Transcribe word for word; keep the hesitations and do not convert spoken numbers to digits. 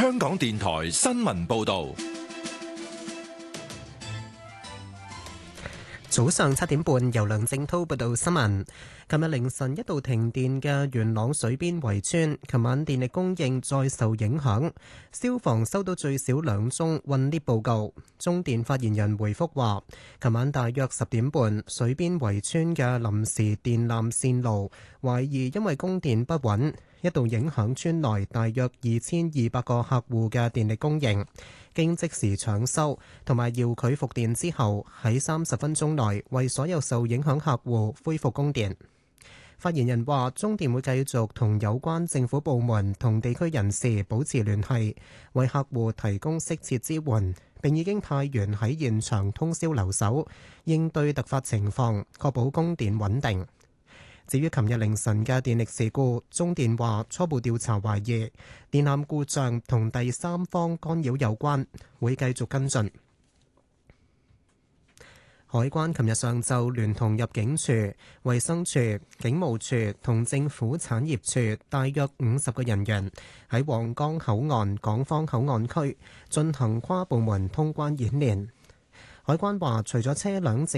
香港電台新聞報道。 早上七點半，由梁正濤報道新聞。琴日凌晨一度停電嘅元朗水邊圍村，琴晚電力供應再受影響。消防收到最少兩宗困 𨋢 報告。中電發言人回覆話，琴晚大約十點半，水邊圍村嘅臨時電纜線路懷疑因為供電不穩，一度影響村內大約二千二百個客戶嘅電力供應。經即時搶修同埋遙距復電之後，喺三十分鐘內為所有受影響客戶恢復供電。發言人話，中電會繼續同有關政府部門同地區人士保持聯繫，為客戶提供適切支援，並已經派員喺現場通宵留守，應對突發情況，確保供電穩定。至於琴日凌晨嘅電力事故，中電話初步調查懷疑電纜故障同第三方干擾有關，會繼續跟進。海關琴日上晝聯同入境處、衛生署、警務處同政府產業處大約五十個人員喺皇崗口岸港方口岸區進行跨部門通關演練。海關話，除咗車輛